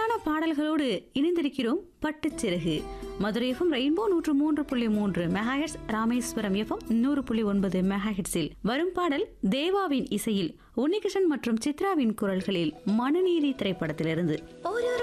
இனிமையான பாடல்களோடு இணைந்திருக்கிறோம் பட்டுச்சிறகு. Madurai FM rainbow 103.3 megahertz, Rameswaram FM 100.9 மெகாஹெர்ட்ஸில் வரும் பாடல் தேவாவின் இசையில் உன்னிகிருஷ்ணன் மற்றும் சித்ராவின் குரல்களில் மனுநீதி திரைப்படத்திலிருந்து.